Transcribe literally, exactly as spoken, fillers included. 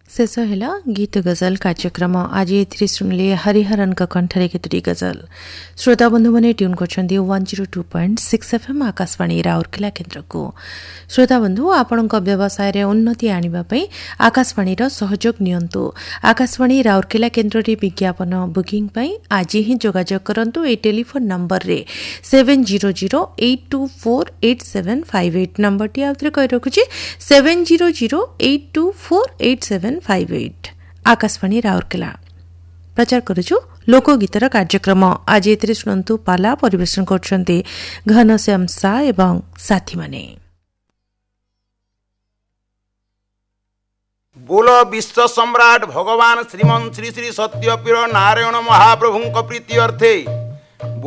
शेष है गीत गजल कार्यक्रम। आज ए शुणिले हरिहरन कंठरे केतोटी गजल। श्रोता बंधु मैंने ट्यून कर one zero two point six FM Akashvani Rourkela केन्द्र को। श्रोता बंधु आपण व्यवसाय रे उन्नति आने आकाशवाणी सहयोग नियंतु। आकाशवाणी राउरकेला केन्द्र रे विज्ञापन बुकिंग पई आज ही जोगाजोग करंतु। ए टेलीफोन नंबर रे seven zero zero eight to four eight seven five eight number T आउथरे कहि रखुची seven zero zero eight to four eight seven five eight. Akashvani Rourkela प्रचार करुछु लोकगीतर कार्यक्रम। आज एतरे सुनंतु पाला परिवेशन करछन्ते घनश्याम सा एवं साथी माने। बोल विश्व सम्राट भगवान श्रीमन श्री श्री सत्यपीर नारायण महाप्रभु प्रीति अर्थे